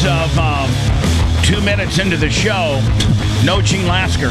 of 2 minutes into the show, no Gene Lasker.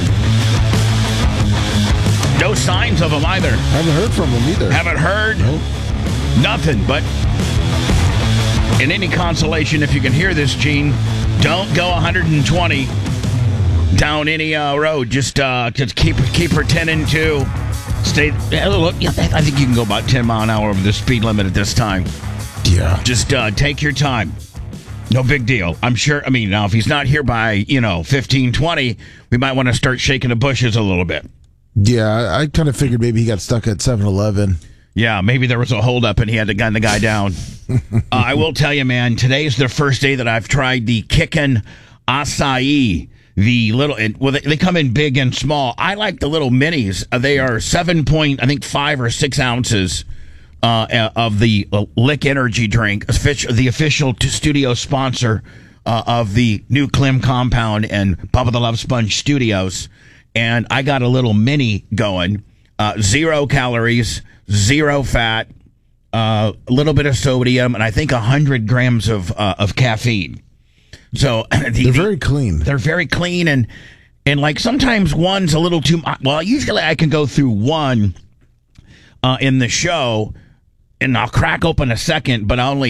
No signs of him either. Haven't heard from him either. Haven't heard? Nope. Nothing, but in any consolation, if you can hear this, Gene, don't go 120 down any road. Just keep pretending to stay. Look, I think you can go about 10 mile an hour over the speed limit at this time. Yeah. Just take your time. No big deal. I'm sure. I mean, now if he's not here by 15, 20, we might want to start shaking the bushes a little bit. Yeah, I kind of figured maybe he got stuck at 7-Eleven. Yeah, maybe there was a holdup and he had to gun the guy down. I will tell you, man, today's the first day that I've tried the Kickin' Acai. The little, they come in big and small. I like the little minis. They are 5 or 6 ounces of the Lick Energy drink, the official studio sponsor of the new Clem Compound and Bubba the Love Sponge Studios. And I got a little mini going. 0 calories, 0 fat, a little bit of sodium, and I think 100 grams of caffeine. So they're very clean. They're very clean, and like sometimes one's a little too. Well, usually I can go through one in the show, and I'll crack open a second, but I only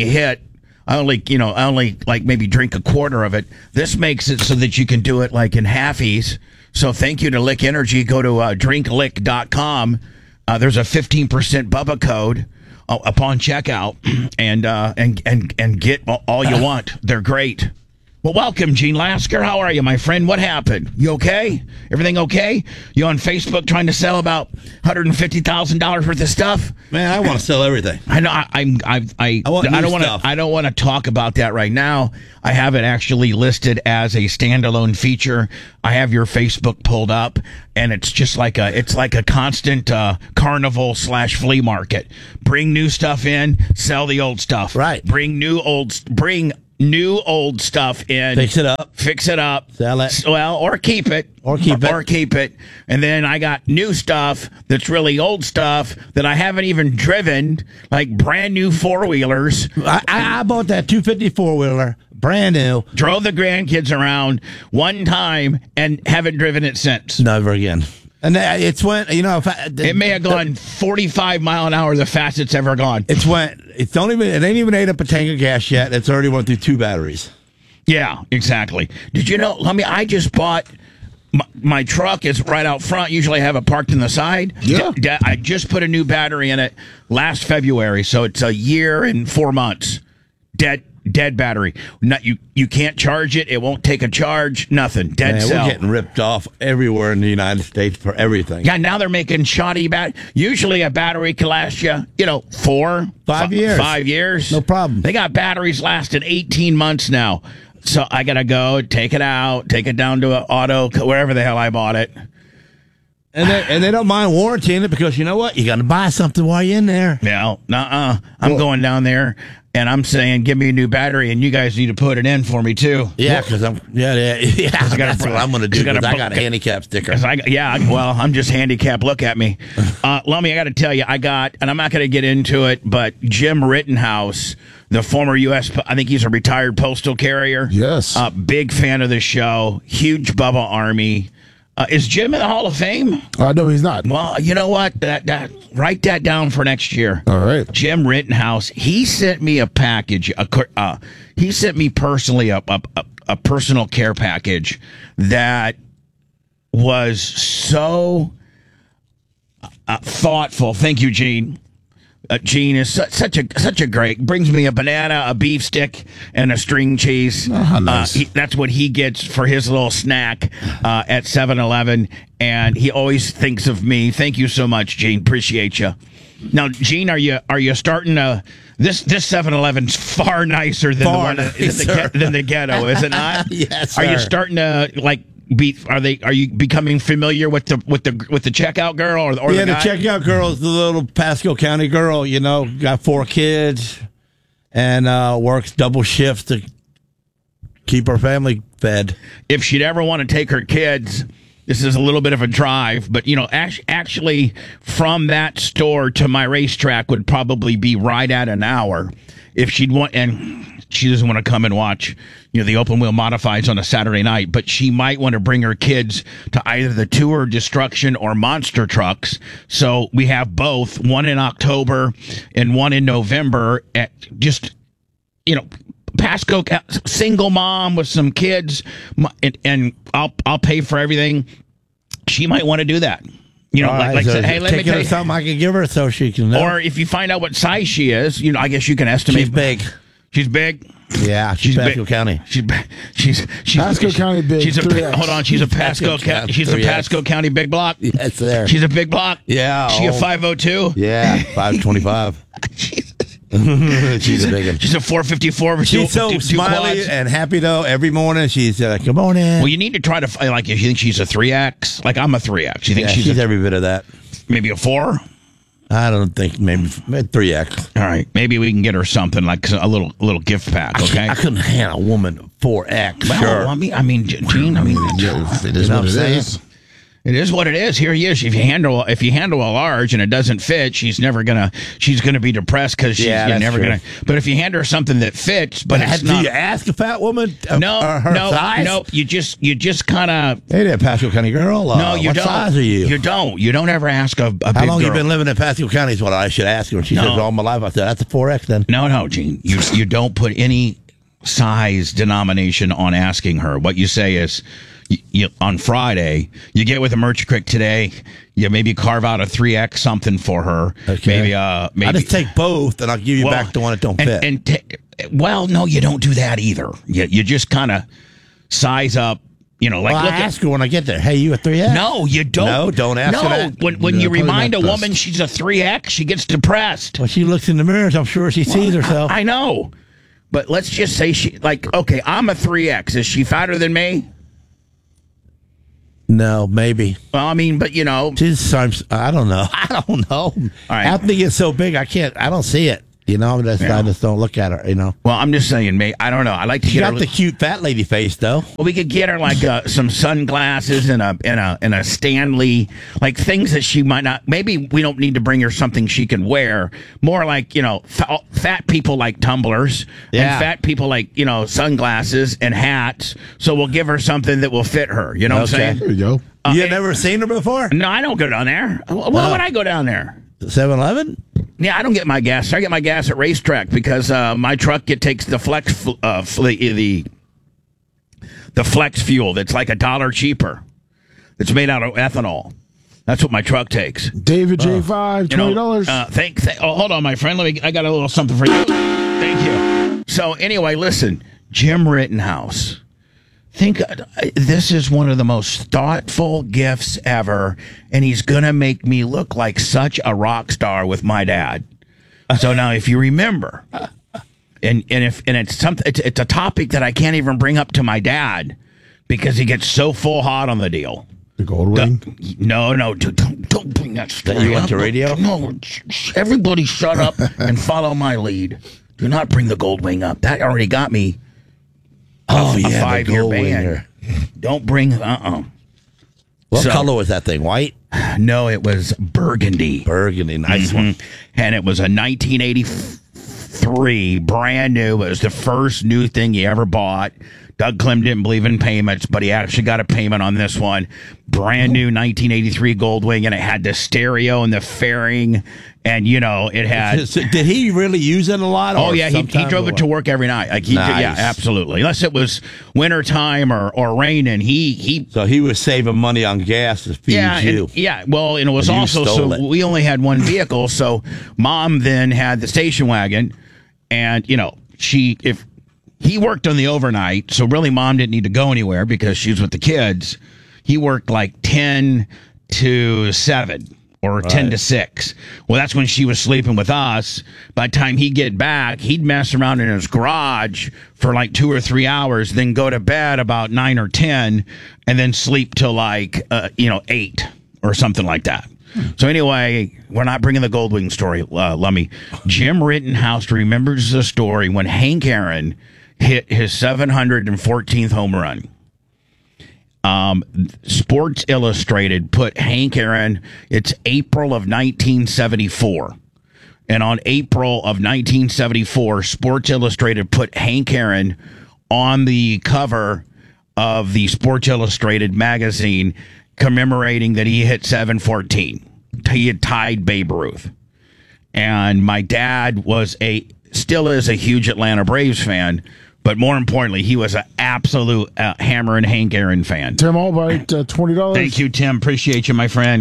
like maybe drink a quarter of it. This makes it so that you can do it like in halfies. So thank you to Lick Energy. Go to drinklick.com. There's a 15% Bubba code upon checkout, and get all you want. They're great. Well, welcome, Gene Lasker. How are you, my friend? What happened? You okay? Everything okay? You on Facebook trying to sell about $150,000 worth of stuff? Man, I want to sell everything. I know. I don't want to talk about that right now. I have it actually listed as a standalone feature. I have your Facebook pulled up, and it's just like a constant carnival / flea market. Bring new stuff in, sell the old stuff. Right. Bring new old stuff in. Fix it up. Sell it. Well, or keep it. Or keep it. And then I got new stuff that's really old stuff that I haven't even driven, like brand new 4-wheelers. I bought that 250 4-wheeler, brand new. Drove the grandkids around one time and haven't driven it since. Never again. And it it may have gone 45 mile an hour, the fastest it's ever gone. It ain't even ate up a tank of gas yet. It's already went through 2 batteries. Yeah, exactly. Did you know? I just bought my truck is right out front. Usually I have it parked in the side. Yeah. I just put a new battery in it last February, so it's a year and 4 months. Dead battery. You can't charge it. It won't take a charge. Nothing. Dead cell. We're getting ripped off everywhere in the United States for everything. Yeah, now they're making shoddy Usually a battery can last you, 5 years. 5 years. No problem. They got batteries lasting 18 months now. So I got to go take it out, take it down to an auto, wherever the hell I bought it. And they don't mind warrantying it because you know what? You got to buy something while you're in there. Yeah, I'm going down there and I'm saying, give me a new battery, and you guys need to put it in for me too. Yeah, because that's what I'm going to do. Because I got a handicap sticker. I'm just handicapped. Look at me, Lummy. I got to tell you, and I'm not going to get into it, but Jim Rittenhouse, the former U.S., I think he's a retired postal carrier. Yes, big fan of the show. Huge Bubba Army. Is Jim in the Hall of Fame? No, he's not. Well, you know what? Write that down for next year. All right. Jim Rittenhouse, he sent me a package. He sent me personally a personal care package that was so thoughtful. Thank you, Gene. Gene is such a great. Brings me a banana, a beef stick, and a string cheese. Oh, nice. That's what he gets for his little snack at 7-Eleven, and he always thinks of me. Thank you so much, Gene. Appreciate you. Now, Gene, are you starting to? This 7-Eleven's far nicer than the ghetto, is it not? Yes, sir. Are you starting to Are you becoming familiar with the checkout girl or the guy? The checkout girl is the little Pasco County girl. Got 4 kids and works double shifts to keep her family fed. If she'd ever want to take her kids, this is a little bit of a drive, but actually from that store to my racetrack would probably be right at an hour. if she'd want, and she doesn't want to come and watch, the open wheel modifieds on a Saturday night, but she might want to bring her kids to either the Tour Destruction or Monster Trucks. So we have both, one in October and one in November at just, Pasco, single mom with some kids, and I'll pay for everything. She might want to do that. So hey, let me tell you something I can give her so she can know. Or if you find out what size she is, I guess you can estimate. She's big. She's big. Yeah, she's Pasco County. She's Pasco County big. Hold on, she's a Pasco County. She's a Pasco County big block. Yes, there. She's a big block. Yeah. She a 502. Yeah, 525. She's a big one. She's a 454. She's so smiley and happy though. Every morning she's like, "Good morning." Well, you need to try to if you think she's a 3X, like I'm a 3X. You think she's every bit of that? Maybe a 4. I don't think maybe 3X. All right, maybe we can get her something like a little gift pack. Okay, I couldn't hand a woman 4X. Well, sure. I mean, Gene. It is what it is. It is what it is. Here he is. If you handle a large and it doesn't fit, she's gonna be depressed because she's never gonna. But if you hand her something that fits, but it's do not. you ask a fat woman? No. You just kind of. Hey there, Pasco County girl. No, you what don't. Size are you? You don't. You don't ever ask a big How long girl. you been living in Pasco County? Is what I should ask her. And she says all my life. I said that's a 4X then. No, Gene. You don't put any size denomination on asking her. What you say is. On Friday, you get with a Merchant Creek today. You maybe carve out a 3X something for her. Okay. Maybe I just take both, and I'll give you back the one that don't fit. No, you don't do that either. You just kind of size up. I ask her when I get there. Hey, you a 3X? No, you don't. No, don't ask her that. When you remind a woman she's a 3X, she gets depressed. When she looks in the mirrors, I'm sure she sees herself. I know, but let's just say okay, I'm a 3X. Is she fatter than me? No, maybe. Well, I mean, but she's. I don't know. I don't know. All right. After they get so big, I don't see it. I just don't look at her. Well, I'm just saying, mate. I don't know. I like to She get got her. the cute fat lady face, though. Well, we could get her like some sunglasses and a Stanley, like things that she might not. Maybe we don't need to bring her something she can wear. More like fat people like tumblers, and fat people like sunglasses and hats. So we'll give her something that will fit her. You know what I'm saying? There you go. You have never seen her before? No, I don't go down there. Why would I go down there? 7-Eleven? Yeah, I don't get my gas. I get my gas at Racetrack because my truck takes the flex the flex fuel that's like $1 cheaper. It's made out of ethanol. That's what my truck takes. David J5, $20. Hold on, my friend. I got a little something for you. Thank you. So anyway, listen, Jim Rittenhouse. This is one of the most thoughtful gifts ever, and he's gonna make me look like such a rock star with my dad. So now, if you remember, and it's something, it's a topic that I can't even bring up to my dad because he gets so full hot on the deal. The gold wing? No, don't bring that story. You went to radio? No, everybody, shut up and follow my lead. Do not bring the gold wing up. That already got me. A 5-year ban. Don't bring. What color was that thing? White? No, it was burgundy. Burgundy, nice one. And it was a 1983, brand new. It was the first new thing he ever bought. Doug Clem didn't believe in payments, but he actually got a payment on this one. Brand new 1983 Goldwing, and it had the stereo and the fairing, and it had. Did he really use it a lot? Oh yeah, he drove it to work every night. Nice. Yeah, absolutely. Unless it was wintertime or raining, So he was saving money on gas to feed you. Well, and it was also we only had one vehicle, so Mom then had the station wagon, and he worked on the overnight, so really Mom didn't need to go anywhere because she was with the kids. He worked like 10 to 7 or 10 to 6. Well, that's when she was sleeping with us. By the time he'd get back, he'd mess around in his garage for like 2 or 3 hours, then go to bed about 9 or 10, and then sleep till like 8 or something like that. So anyway, we're not bringing the Goldwing story, Lummy. Jim Rittenhouse remembers the story when Hank Aaron hit his 714th home run. Sports Illustrated put Hank Aaron, it's April of 1974. And on April of 1974, Sports Illustrated put Hank Aaron on the cover of the Sports Illustrated magazine, commemorating that he hit 714. He had tied Babe Ruth. And my dad still is a huge Atlanta Braves fan, but more importantly, he was an absolute Hammer and Hank Aaron fan. Tim Albright, $20. Thank you, Tim. Appreciate you, my friend.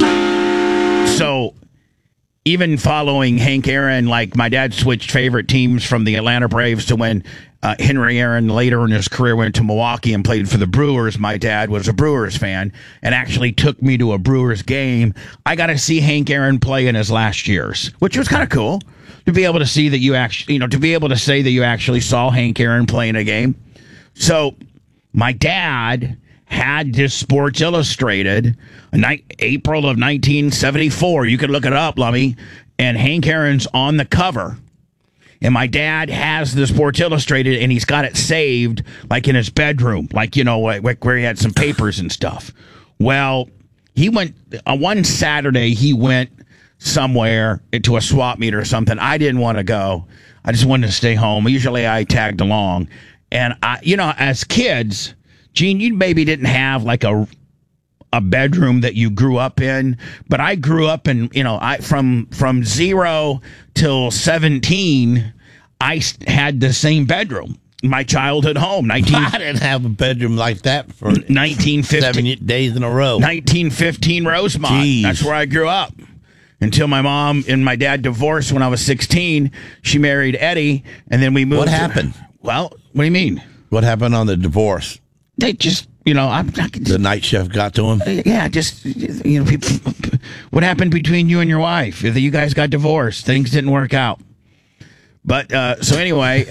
So, even following Hank Aaron, like my dad switched favorite teams from the Atlanta Braves to when Henry Aaron later in his career went to Milwaukee and played for the Brewers. My dad was a Brewers fan and actually took me to a Brewers game. I got to see Hank Aaron play in his last years, which was kind of cool to be able to see that you actually, to be able to say that you actually saw Hank Aaron play in a game. So my dad had this Sports Illustrated, April of 1974. You can look it up, Lummy. And Hank Aaron's on the cover. And my dad has the Sports Illustrated, and he's got it saved, like in his bedroom, like, where he had some papers and stuff. Well, he went, on one Saturday, he went somewhere to a swap meet or something. I didn't want to go. I just wanted to stay home. Usually I tagged along. And, as kids, Gene, you maybe didn't have like a bedroom that you grew up in, but I grew up in, from 0 till 17, I had the same bedroom. My childhood home. I didn't have a bedroom like that for 1915 7 days in a row. 1915 Rosemont. Jeez. That's where I grew up. Until my mom and my dad divorced when I was 16. She married Eddie, and then we moved. What happened? Well, what do you mean? What happened on the divorce? They just, the night shift got to him? Yeah, just, people, what happened between you and your wife? You guys got divorced. Things didn't work out. But, so anyway,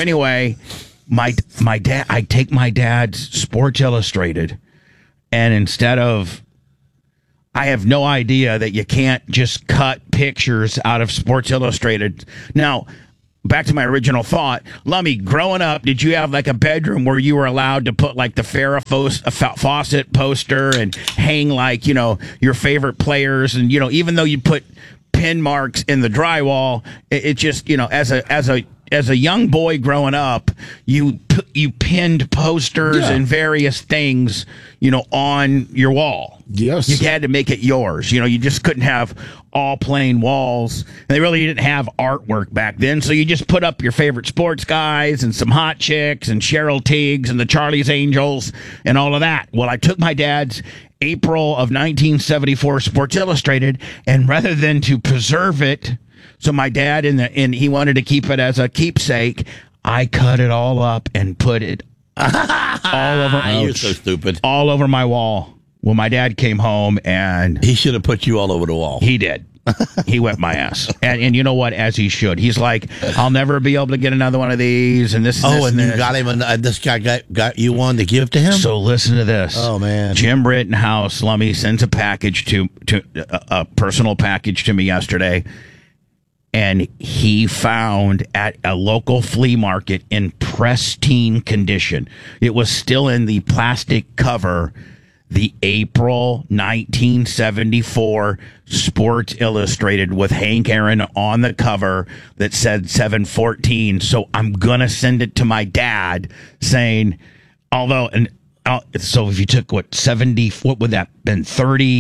my dad, I take my dad's Sports Illustrated, and instead of, I have no idea that you can't just cut pictures out of Sports Illustrated. Now, back to my original thought, Lummy, growing up, did you have like a bedroom where you were allowed to put like the Farrah Fawcett poster and hang like, your favorite players? And, even though you put pin marks in the drywall, it just, as a young boy growing up, you pinned posters and various things, on your wall. Yes. You had to make it yours. You just couldn't have all plain walls. And they really didn't have artwork back then. So you just put up your favorite sports guys and some hot chicks and Cheryl Teagues and the Charlie's Angels and all of that. Well, I took my dad's April of 1974 Sports Illustrated, and rather than to preserve it, so my dad and he wanted to keep it as a keepsake, I cut it all up and put it all over. You're so stupid. All over my wall. Well, my dad came home and he should have put you all over the wall. He did. He whipped my ass, and you know what? As he should. He's like, I'll never be able to get another one of these, and this. Oh, and this, you got him. This guy got you one to give to him. So listen to this. Oh man, Jim Rittenhouse, Lummy, sends a package to a personal package to me yesterday. And he found at a local flea market in pristine condition. It was still in the plastic cover, the April 1974 Sports Illustrated with Hank Aaron on the cover that said 714. So I'm going to send it to my dad saying, so if you took 70, what would that have been?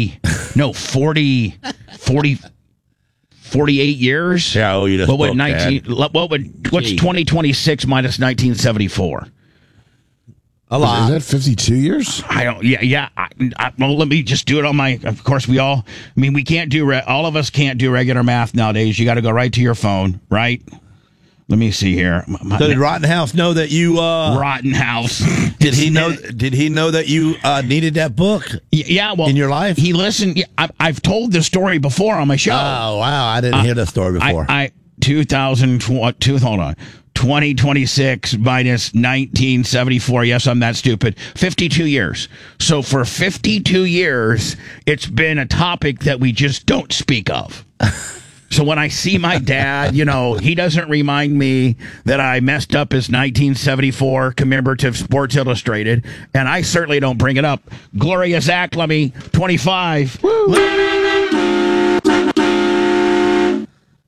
48 years? Yeah, you just what's 2026 minus 1974? A lot. Is that 52 years? I don't. Yeah. Well, let me just do it on my. Of course, we can't do. All of us can't do regular math nowadays. You got to go right to your phone, right? Let me see here. So did Rittenhouse know that you? Rittenhouse. Did he know? Did he know that you needed that book? Yeah. Well, in your life, he listened. I've told this story before on my show. Oh wow, I didn't hear that story before. 2026 minus 1974. Yes, I'm that stupid. 52 years. So for 52 years, it's been a topic that we just don't speak of. So when I see my dad, he doesn't remind me that I messed up his 1974 commemorative Sports Illustrated, and I certainly don't bring it up. Gloria Zach, let me 25.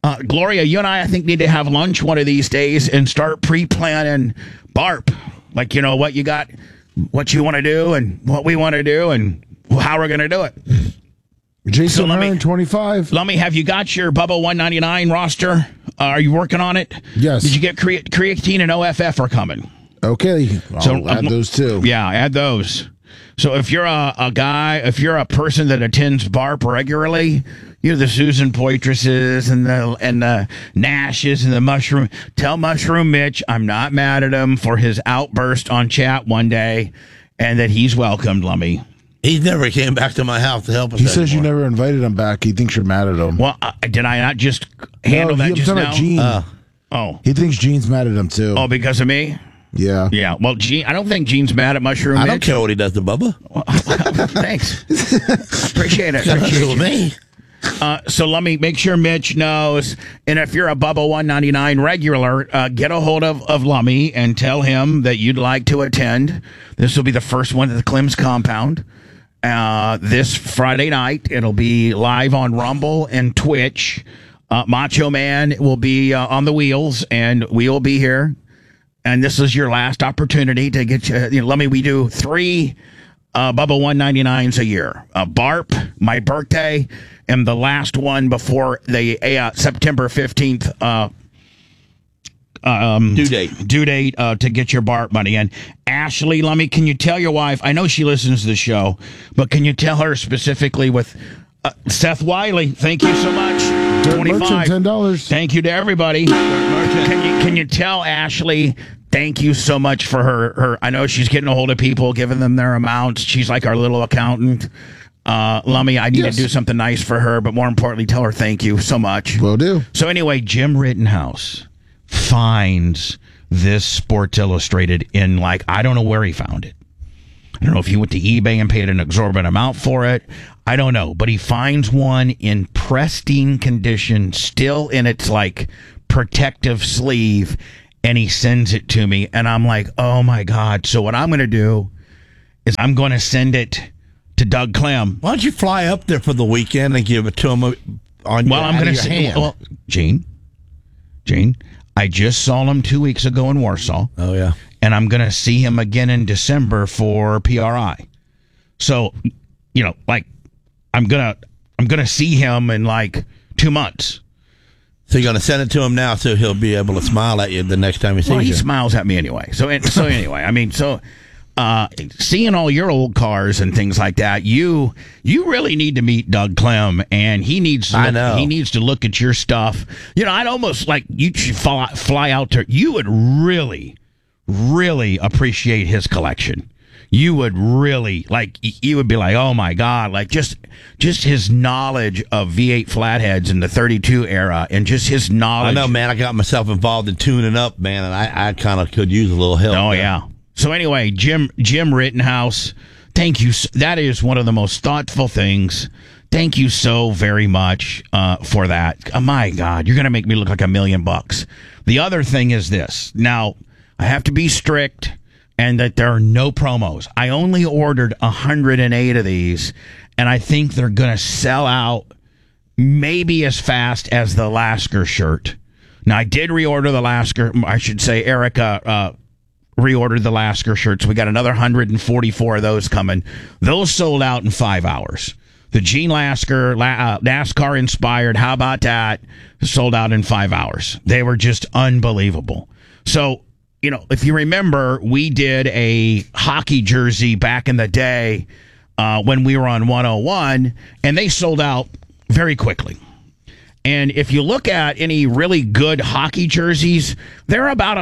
Gloria, you and I think, need to have lunch one of these days and start pre-planning BARP. Like, you know, what you got, what you want to do and what we want to do and how we're going to do it. Jason Hearn, 25. Lummy, have you got your Bubba 199 roster? Are you working on it? Yes. Did you get creatine and OFF are coming? Okay. I'll add those too. Yeah, add those. So if you're a guy, if you're a person that attends BARP regularly, you know, the Susan Poitrases and the Nashes and the Mushroom, tell Mushroom Mitch I'm not mad at him for his outburst on chat one day and that he's welcomed, Lummy. He never came back to my house to help us. He says you never invited him back. He thinks you're mad at him. Well, did I not just handle that just now? Gene. Oh. He thinks Gene's mad at him too. Oh, because of me? Yeah. Yeah. Well, Gene, I don't think Gene's mad at Mushroom I Mitch. don't care what he does to Bubba. Thanks. Appreciate it. Got to do with me. So let me make sure Mitch knows. And if you're a Bubba 199 regular, get a hold of Lummy and tell him that you'd like to attend. This will be the first one at the Clem's compound. This Friday night. It'll be live on Rumble and Twitch. Macho Man will be on the wheels, and we will be here. And this is your last opportunity to get you. Let me. We do 3 Bubba 199s a year. BARP, my birthday, and the last one before the September 15th due date to get your BARP money. And Ashley, Lummy, can you tell your wife? I know she listens to the show, but can you tell her specifically with Seth Wiley? Thank you so much. 25. $10. Thank you to everybody. Can you tell Ashley? Thank you so much for her. I know she's getting a hold of people, giving them their amounts. She's like our little accountant. Lummy, I need to do something nice for her, but more importantly, tell her thank you so much. Will do. So anyway, Jim Rittenhouse finds this Sports Illustrated in, like, I don't know where he found it. I don't know if he went to eBay and paid an exorbitant amount for it. I don't know, but he finds one in pristine condition, still in its, like, protective sleeve, and he sends it to me, and I'm like, oh my God. So what I'm going to do is I'm going to send it to Doug Clem. Why don't you fly up there for the weekend and give it to him on Well, I'm going to say, well, Gene, I just saw him 2 weeks ago in Warsaw. Oh, yeah. And I'm going to see him again in December for PRI. So, you know, like, I'm going to see him in like 2 months. So you're going to send it to him now so he'll be able to smile at you the next time he sees you? Well, he smiles at me anyway. So anyway, I mean, seeing all your old cars and things like that, you really need to meet Doug Clem, and he needs to look at your stuff. You know, I'd almost like you should fly out to. You would really, really appreciate his collection. You would really you would be like, oh my God, like just his knowledge of V8 flatheads in the 32 era, and just his knowledge. I know, man. I got myself involved in tuning up, man, and I kind of could use a little help. Oh, yeah. So anyway, Jim Rittenhouse, thank you. That is one of the most thoughtful things. Thank you so very much for that. Oh, my God, you're going to make me look like $1 million. The other thing is this. Now, I have to be strict, and that there are no promos. I only ordered 108 of these, and I think they're going to sell out maybe as fast as the Lasker shirt. Now, I did reorder the Lasker. I should say Erica reordered the Lasker shirts. We got another 144 of those coming. Those sold out in 5 hours. The Gene Lasker, NASCAR inspired, how about that? Sold out in 5 hours. They were just unbelievable. So, you know, if you remember, we did a hockey jersey back in the day when we were on 101, and they sold out very quickly. And if you look at any really good hockey jerseys, they're about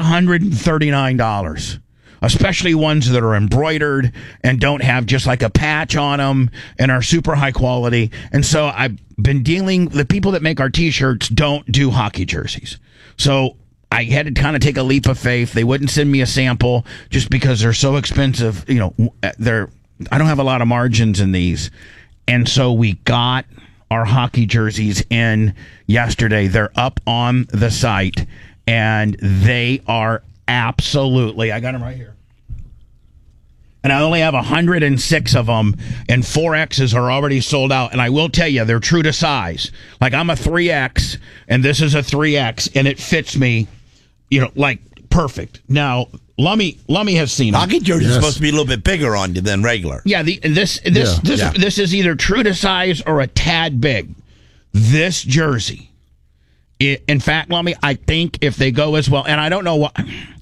$139, especially ones that are embroidered and don't have just like a patch on them and are super high quality. And so I've been the people that make our T-shirts don't do hockey jerseys. So I had to kind of take a leap of faith. They wouldn't send me a sample just because they're so expensive. You know, I don't have a lot of margins in these. And so we got our hockey jerseys in yesterday. They're up on the site, and they are absolutely, I got them right here. and I only have 106 of them, and 4Xs are already sold out. And I will tell you, they're true to size. Like, I'm a 3X, and this is a 3X, and it fits me, like perfect. Now, Lummy has seen them. Hockey jersey is supposed to be a little bit bigger on you than regular. Yeah, this is either true to size or a tad big. This jersey, in fact, Lummy, I think if they go as well, and I don't know what.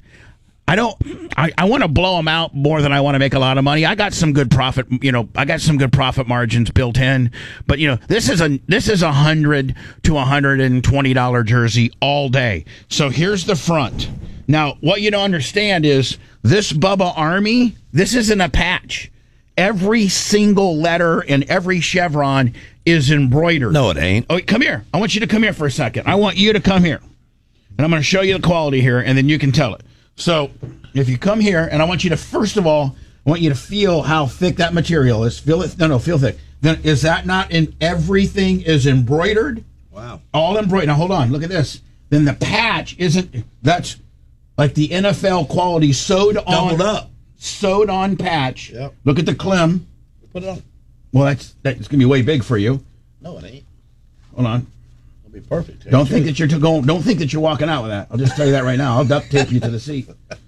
I want to blow them out more than I want to make a lot of money. I got some good profit, I got some good profit margins built in, but this is $100 to $120 jersey all day. So here's the front. Now, what you don't understand is this Bubba Army, this isn't a patch. Every single letter and every chevron is embroidered. No, it ain't. Oh, come here. I want you to come here for a second. I want you to come here. And I'm going to show you the quality here, and then you can tell it. So, if you come here, and I want you to, first of all, I want you to feel how thick that material is. Feel it? No, feel thick. Then, is that not in everything is embroidered? Wow. All embroidered. Now, hold on. Look at this. Then the patch isn't, that's like the NFL quality doubled up. Sewed on patch. Yep. Look at the clim. Put it on. Well, that's going to be way big for you. No, it ain't. Hold on. It'll be perfect. Don't think that don't think that you're walking out with that. I'll just tell you that right now. I'll duct tape you to the seat.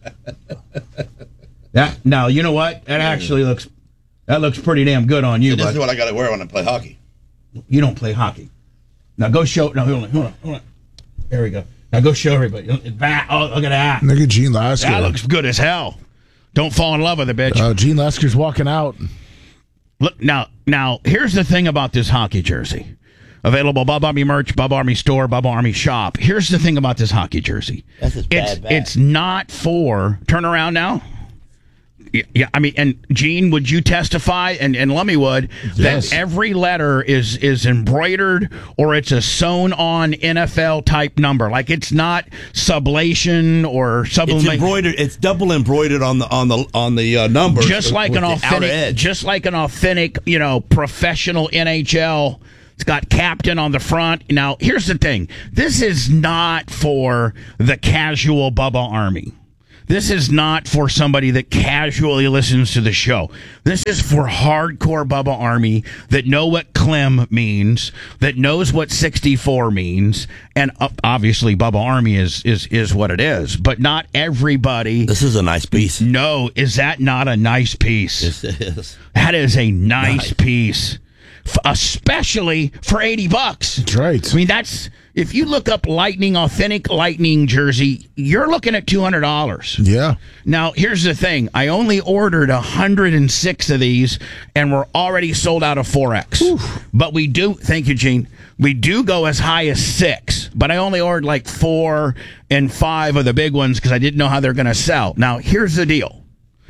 Now, you know what? That actually looks pretty damn good on you. This is what I got to wear when I play hockey. You don't play hockey. Now go show. No, hold on. There we go. Now go show everybody. Oh, look at that. Look at Gene Lasker. That looks good as hell. Don't fall in love with it, bitch. Gene Lasker's walking out. Look now. Here's the thing about this hockey jersey. Available Bubba Army merch, Bubba Army store, Bubba Army shop. Here's the thing about this hockey jersey. That's just bad. It's not for turn around now. Yeah, I mean, and Gene, would you testify, and Lummy would, Yes. that every letter is embroidered or it's a sewn-on NFL type number? Like, it's not sublation or It's sublimation. embroidered. It's double embroidered on the numbers. Just like an authentic, professional NHL. It's got captain on the front. Now, here's the thing. This is not for the casual Bubba Army. This is not for somebody that casually listens to the show. This is for hardcore Bubba Army that know what Clem means, that knows what 64 means, and obviously Bubba Army is what it is. But not everybody. This is a nice piece. No, is that not a nice piece? Yes, it is. That is a nice piece. Especially for $80. That's right. I mean, if you look up authentic Lightning jersey, you're looking at $200. Yeah. Now, here's the thing. I only ordered 106 of these, and we're already sold out of 4X. Oof. But we do, thank you, Gene, we do go as high as 6, but I only ordered like 4 and 5 of the big ones because I didn't know how they're going to sell. Now, here's the deal.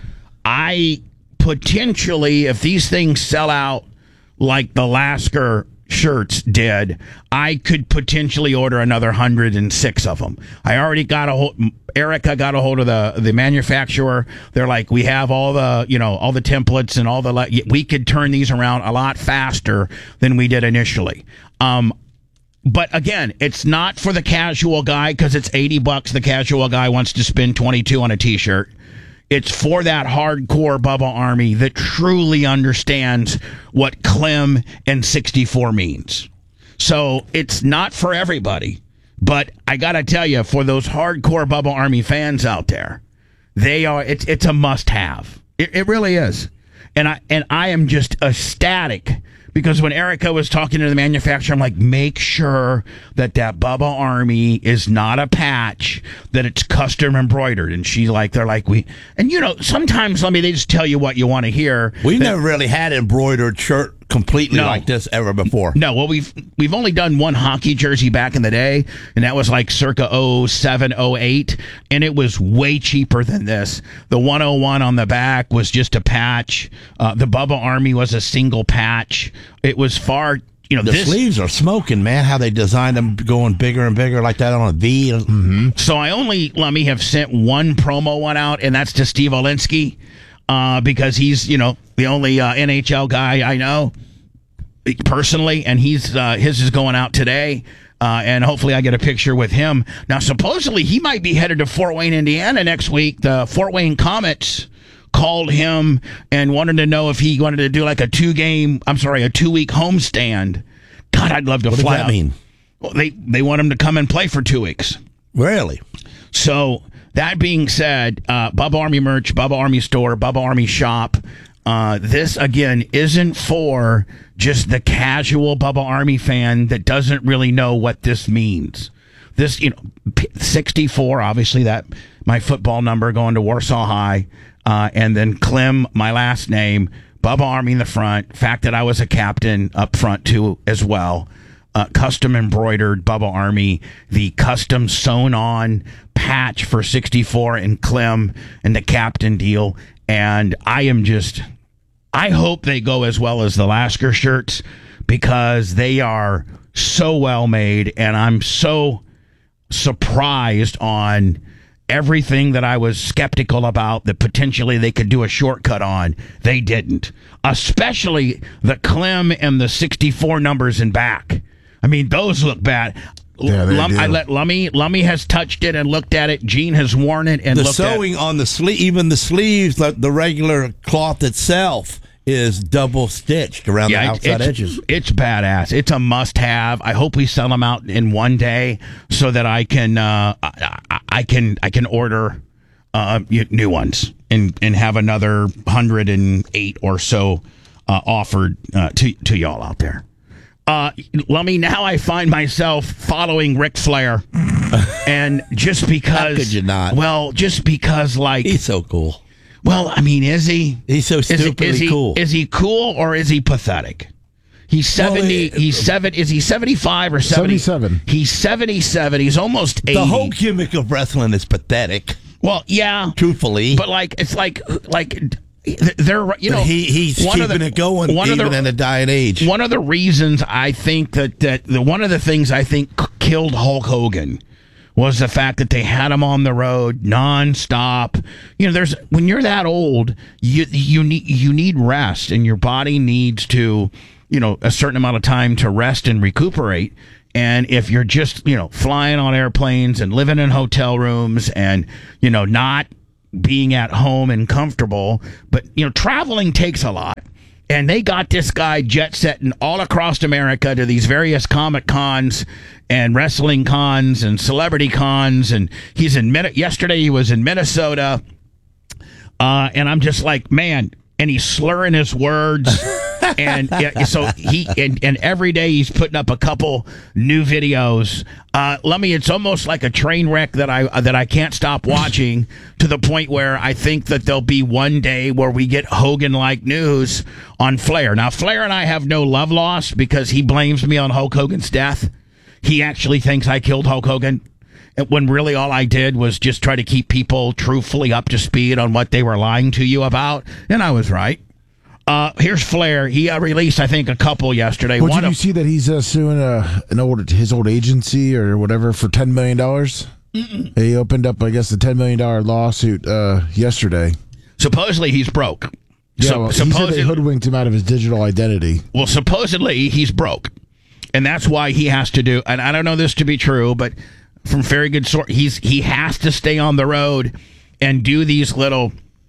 I potentially, if these things sell out like the Lasker shirts did, I could potentially order another 106 of them. I already got Erica got a hold of the manufacturer. They're like, we have all the templates and we could turn these around a lot faster than we did initially. But again, it's not for the casual guy because it's $80. The casual guy wants to spend $22 on a t-shirt. It's for that hardcore Bubba Army that truly understands what Clem and 64 means. So it's not for everybody. But I got to tell you, for those hardcore Bubba Army fans out there, it's a must-have. It really is. And I am just ecstatic because when Erica was talking to the manufacturer, I'm like, make sure that Bubba Army is not a patch, that it's custom embroidered. And they're like, sometimes, they just tell you what you want to hear. We've never really had embroidered shirt completely like this ever before. No, well, we've only done one hockey jersey back in the day, and that was like circa 07, 08, and it was way cheaper than this. The 101 on the back was just a patch. The Bubba Army was a single patch. It was far... the sleeves are smoking, man, how they designed them going bigger and bigger like that on a V. Mm-hmm. So I only, Lummy, have sent one promo one out, and that's to Steve Olinsky, because he's, the only NHL guy I know personally, and his is going out today. And hopefully I get a picture with him. Now, supposedly he might be headed to Fort Wayne, Indiana next week. The Fort Wayne Comets called him and wanted to know if he wanted to do like a 2-week homestand. God, I'd love to What fly does that out. mean? Well, they want him to come and play for 2 weeks. Really? So that being said, Bubba Army merch, Bubba Army store, Bubba Army shop. This again isn't for just the casual Bubba Army fan that doesn't really know what this means. This, 64, obviously that my football number going to Warsaw High, and then Clem, my last name, Bubba Army in the front. Fact that I was a captain up front too as well. Custom embroidered Bubba Army, the custom sewn on patch for 64 and Clem and the captain deal. And I hope they go as well as the Lasker shirts because they are so well made. And I'm so surprised on everything that I was skeptical about that potentially they could do a shortcut on. They didn't, especially the Clem and the 64 numbers in back. I mean, those look bad. Yeah, they do. I let Lummy has touched it and looked at it. Gene has worn it and The looked at it. sewing on the sleeve, even the sleeves, like the regular cloth itself, is double stitched around the outside edges. It's badass. It's a must-have. I hope we sell them out in one day so that I can order new ones and have another 108 or so offered to y'all out there. Lummy, now I find myself following Ric Flair, and just because, How could you not? Well, just because, like, He's so cool. well, I mean, is he? He's so stupidly cool. Is he cool or is he pathetic? He's 70. Is he 75 or 70? 77. He's 77. He's almost 80. The whole gimmick of wrestling is pathetic. Well, yeah, Truthfully, but it's like they're he's keeping it going even in a dying age. One of the reasons I think one of the things I think killed Hulk Hogan was the fact that they had him on the road nonstop. When you're that old, you need rest, and your body needs to, a certain amount of time to rest and recuperate. And if you're just, flying on airplanes and living in hotel rooms and, not being at home and comfortable, but, traveling takes a lot. And they got this guy jet setting all across America to these various comic cons and wrestling cons and celebrity cons. And he's yesterday he was in Minnesota. And I'm just like, man, and he's slurring his words. And so and every day he's putting up a couple new videos. Lummy, it's almost like a train wreck that I can't stop watching, to the point where I think that there'll be one day where we get Hogan-like news on Flair. Now, Flair and I have no love lost because he blames me on Hulk Hogan's death. He actually thinks I killed Hulk Hogan, when really all I did was just try to keep people truthfully up to speed on what they were lying to you about, and I was right. Here's Flair. He released, I think, a couple yesterday. Well, did you see that he's suing his old agency or whatever for $10 million? Mm-mm. He opened up, I guess, a $10 million lawsuit yesterday. Supposedly he's broke. Yeah, he said they hoodwinked him out of his digital identity. Well, supposedly he's broke, and that's why he has to do. And I don't know this to be true, but from very good source, he has to stay on the road and do these little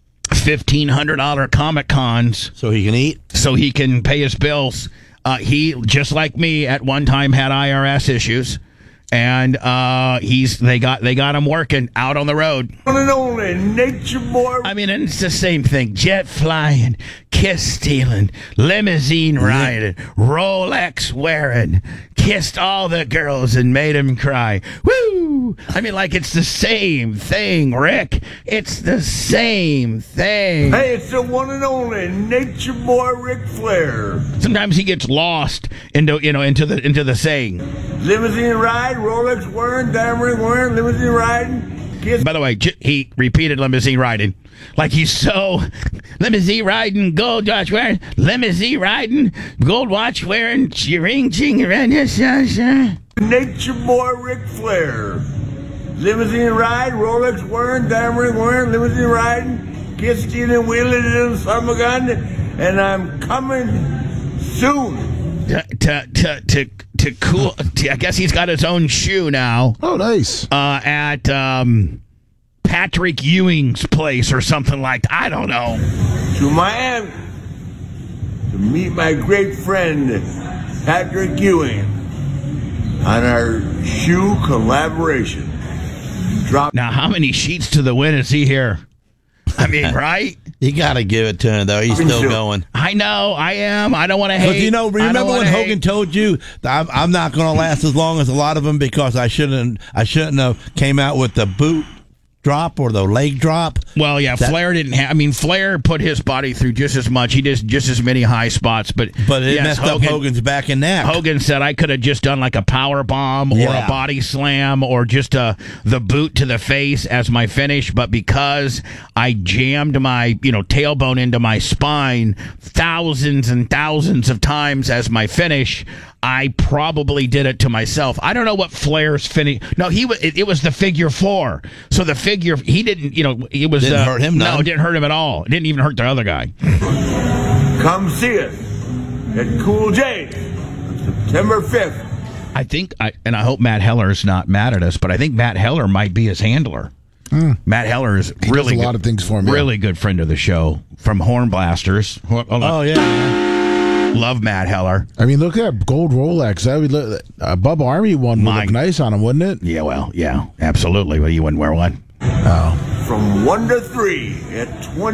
$1,500 Comic Cons so he can eat, so he can pay his bills. He, just like me, at one time had IRS issues, and they got him working out on the road. One and only Nature Boy. I mean, and it's the same thing: jet flying, kiss stealing, limousine riding, Rolex wearing, kissed all the girls and made them cry. Woo! I mean, it's the same thing, Rick. It's the same thing. Hey, it's the one and only Nature Boy Ric Flair. Sometimes he gets lost into the saying. Limousine ride, Rolex wearing, diamond ring wearing, limousine riding. Kiss. By the way, he repeated limousine riding. Like he's so limousine riding, gold watch wearing, limousine riding, gold watch wearing, ring ching around your Nature Boy Ric Flair. Limousine ride, Rolex wearing, diamond ring wearing, limousine riding, kiss stealing, wheeling in the summer gun, and I'm coming soon. To cool. I guess he's got his own shoe now. Oh, nice. At Patrick Ewing's place or something like that. I don't know. To Miami to meet my great friend Patrick Ewing on our shoe collaboration. Now, how many sheets to the wind is he here? I mean, right? You got to give it to him, though. He's still going. I know, I am. I don't want to hate. But remember when Hogan told you I'm not going to last as long as a lot of them because I shouldn't have came out with the boot drop or the leg drop? Well, yeah, Flair didn't have. I mean, Flair put his body through just as much. He did just as many high spots, but it messed up Hogan's back and neck. Hogan said I could have just done like a power bomb or a body slam or just the boot to the face as my finish, but because I jammed my tailbone into my spine thousands and thousands of times as my finish, I probably did it to myself. I don't know what Flair's finish. No, it was the figure 4. So the figure he didn't. It was didn't hurt him. No, it didn't hurt him at all. It didn't even hurt the other guy. Come see us at Cool J, September 5th. I think, and I hope Matt Heller's not mad at us, but I think Matt Heller might be his handler. Matt Heller is really does a lot of things for me. Really good friend of the show from Horn Blasters. Oh yeah. Love Matt Heller. I mean, look at that gold Rolex. That would look, Bubba Army one would look nice on him, wouldn't it? Yeah, well, yeah, absolutely. But you wouldn't wear one. Oh. From 1 to 3 at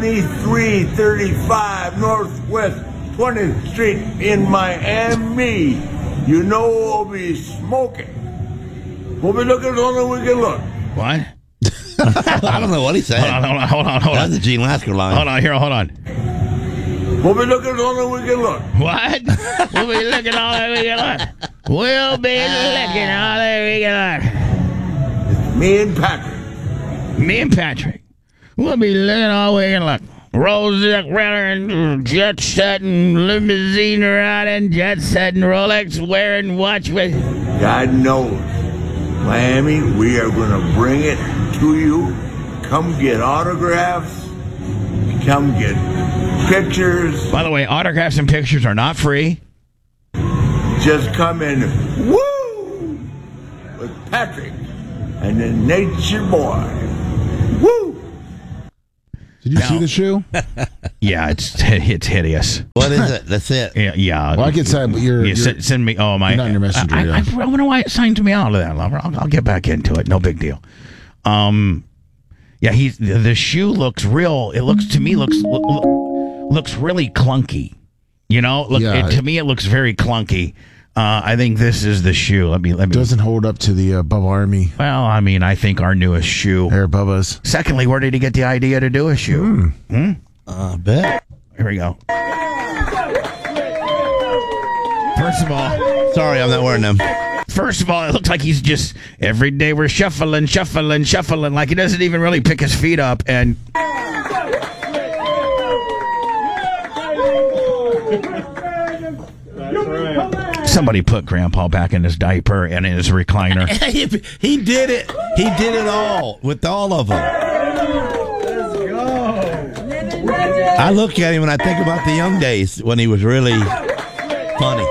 2335 Northwest 20th Street in Miami. We'll be smoking. We'll be looking as long as we can look. What? I don't know what he said. Hold on. That's the Gene Lasker line. Hold on. We'll be looking as long as we can look. What? We'll be looking all that we can look. We'll be looking all that we can look. It's me and Patrick. We'll be looking all we can look. Rose running, jet setting, limousine riding, jet setting, Rolex wearing, watch with. God knows, Miami, we are going to bring it to you. Come get autographs. Come get pictures. By the way, autographs and pictures are not free. Just come in, woo, with Patrick and the Nature Boy. Woo! Did you see the shoe? Yeah, it's hideous. What is it? That's it. Yeah. Well, I can say, but send me. Oh my! Not in your messenger. I wonder why it signed me out of that. I'll get back into it. No big deal. Yeah, the shoe looks real. It looks to me looks really clunky. To me it looks very clunky. I think this is the shoe. Let me. Doesn't hold up to the Bubba Army. Well, I mean, I think our newest shoe. Air Bubba's. Secondly, where did he get the idea to do a shoe? I bet. Here we go. First of all, sorry, I'm not wearing them. First of all, it looks like he's just every day we're shuffling, like he doesn't even really pick his feet up. And somebody put Grandpa back in his diaper and in his recliner. He did it. He did it all with all of them. Let's go. I look at him and I think about the young days when he was really funny.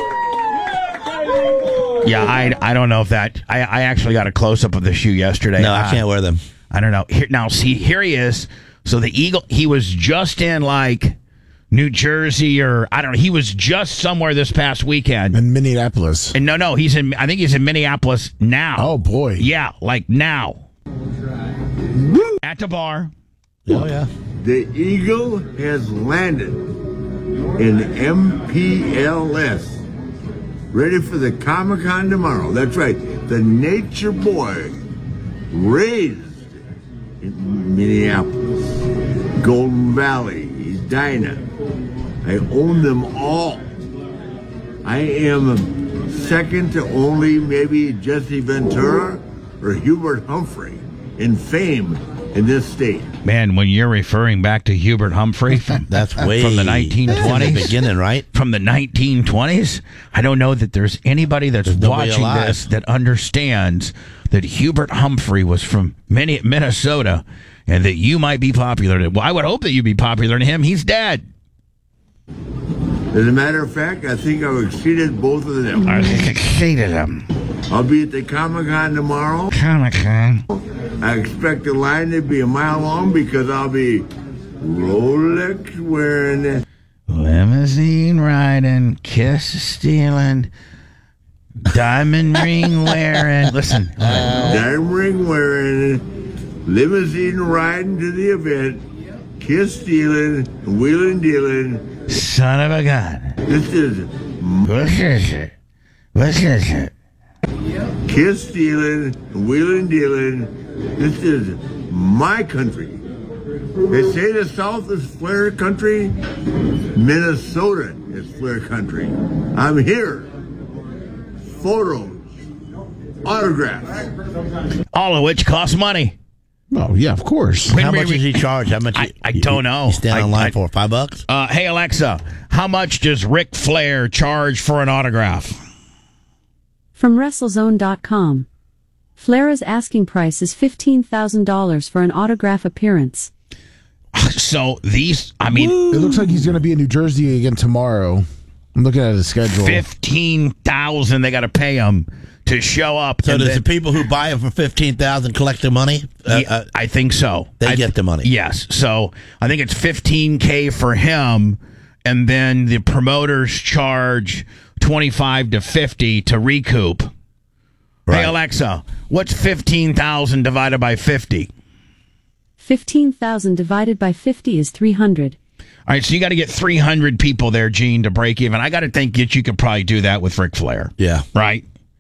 Yeah, I don't know if that. I actually got a close up of the shoe yesterday. No, I can't wear them. I don't know. Here he is. So the Eagle, he was just in like New Jersey or I don't know. He was just somewhere this past weekend in Minneapolis. And no, I think he's in Minneapolis now. Oh boy. Yeah, like now. At the bar. Oh yeah. The Eagle has landed in MPLS. Ready for the Comic-Con tomorrow. That's right. The Nature Boy, raised in Minneapolis, Golden Valley, Edina. I own them all. I am second to only maybe Jesse Ventura or Hubert Humphrey in fame in this state. Man, when you're referring back to Hubert Humphrey, that's way from the 1920s, the beginning, right? From the 1920s, I don't know that there's anybody that's watching this that understands that Hubert Humphrey was from Minnesota, and that you might be popular. Well, I would hope that you'd be popular to him. He's dead. As a matter of fact, I think I've exceeded both of them. I exceeded them. I'll be at the Comic-Con tomorrow. Comic-Con. I expect the line to be a mile long because I'll be Rolex wearing, limousine riding, kiss stealing, diamond ring wearing. Listen, diamond ring wearing, limousine riding to the event, kiss stealing, wheeling dealing. son of a gun. This is What is it? What is it? kiss stealing, wheeling dealing. This is my country. They say the South is Flair country. Minnesota is Flair country. I'm here. Photos, autographs. All of which cost money. Oh yeah, of course. How much does he charge? How much? I don't know. You stand I- online I- for $5? Hey, Alexa, how much does Ric Flair charge for an autograph? From WrestleZone.com. Flair's asking price is $15,000 for an autograph appearance. So these, I mean, It looks like he's going to be in New Jersey again tomorrow. I'm looking at his schedule. 15,000 they got to pay him to show up. So and does then- the people who buy it for $15,000 collect their money? Yeah, I think so. They get the money. Yes. So I think it's $15K for him, and then the promoters charge $25 to $50 to recoup. Right. Hey, Alexa, what's 15,000 divided by 50? 15,000 divided by 50 is 300. All right, so you got to get 300 people there, Gene, to break even. I got to think that you could probably do that with Ric Flair. Yeah. Right?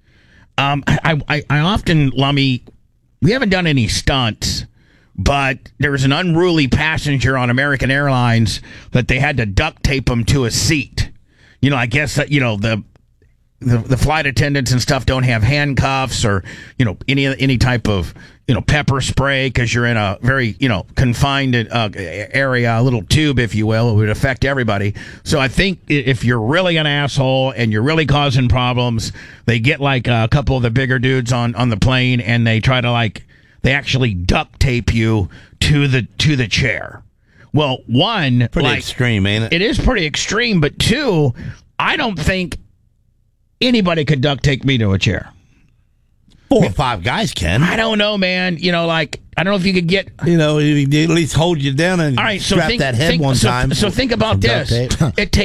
I often, Lummy, we haven't done any stunts, but there was an unruly passenger on American Airlines that they had to duct tape him to a seat. You know, I guess that, you know, the flight attendants and stuff don't have handcuffs or, you know, any type of, you know, pepper spray because you're in a very, you know, confined area, a little tube, if you will. It would affect everybody. So I think if you're really an asshole and you're really causing problems, they get like a couple of the bigger dudes on the plane and they try to they actually duct tape you to the chair. Well, one, Pretty extreme, ain't it? It is pretty extreme, but two, I don't think anybody could duct tape me to a chair. 4 or 5 guys can. I don't know, man. You know, I don't know if you could get. You know, at least hold you down and All right, so strap think that head think, one so, time. So think about Duct this. tape. It takes